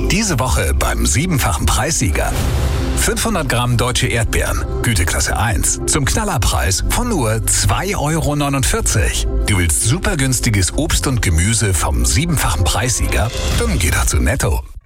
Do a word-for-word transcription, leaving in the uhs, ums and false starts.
Diese Woche beim siebenfachen Preissieger. fünfhundert Gramm deutsche Erdbeeren, Güteklasse eins, zum Knallerpreis von nur zwei Euro neunundvierzig. Du willst super günstiges Obst und Gemüse vom siebenfachen Preissieger? Dann geh doch zu Netto.